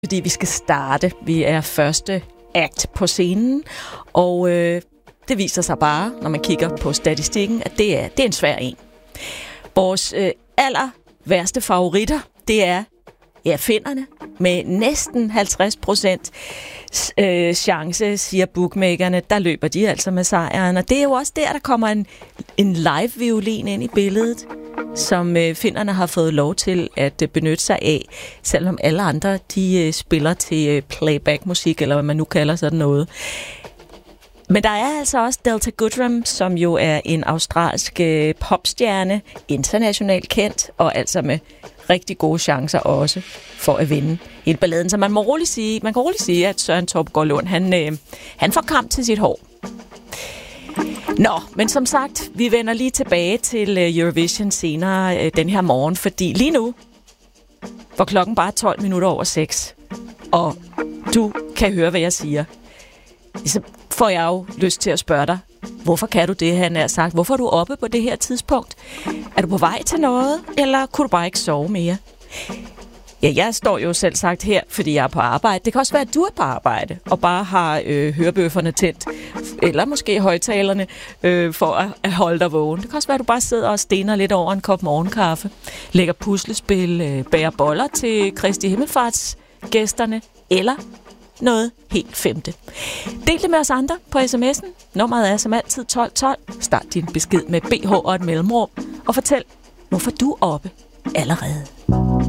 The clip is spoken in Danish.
Fordi vi skal starte. Vi er første act på scenen, og det viser sig bare, når man kigger på statistikken, at det er en svær en. Vores aller værste favoritter, det er finnerne med næsten 50% chance, siger bookmakerne. Der løber de altså med sejren, og det er jo også der kommer en live-violin ind i billedet, som finnerne har fået lov til at benytte sig af, selvom alle andre de spiller til playback-musik, eller hvad man nu kalder sådan noget. Men der er altså også Delta Goodrem, som jo er en australsk popstjerne, internationalt kendt, og altså med rigtig gode chancer også for at vinde hele balladen. Så man kan roligt sige, at Søren Toupgaard Lund, han får kamp til sit hår. Nå, men som sagt, vi vender lige tilbage til Eurovision senere den her morgen, fordi lige nu var klokken bare 6:12, og du kan høre, hvad jeg siger. Så får jeg jo lyst til at spørge dig, hvorfor kan du det, han har sagt? Hvorfor er du oppe på det her tidspunkt? Er du på vej til noget, eller kunne du bare ikke sove mere? Ja, jeg står jo selv sagt her, fordi jeg er på arbejde. Det kan også være, at du er på arbejde, og bare har hørebøfferne tændt, eller måske højtalerne, for at holde dig vågen. Det kan også være, at du bare sidder og stener lidt over en kop morgenkaffe, lægger puslespil, bærer boller til Kristi Himmelfartsgæsterne, eller noget helt femte. Del det med os andre på sms'en. Nummeret er som altid 1212. Start din besked med BH og et mellemrum, og fortæl, hvorfor du er oppe allerede.